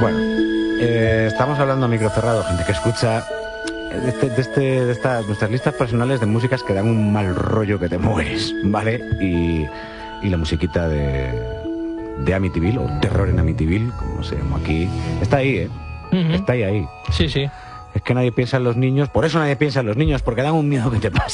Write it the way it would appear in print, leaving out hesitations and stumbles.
Bueno, estamos hablando a micro cerrado, gente que escucha nuestras listas personales de músicas que dan un mal rollo que te mueres, ¿vale? Y la musiquita de Amityville, o Terror en Amityville, como se llama aquí, está ahí, ¿eh? Está ahí. Sí, sí. Es que nadie piensa en los niños, por eso nadie piensa en los niños, porque dan un miedo que te pasa.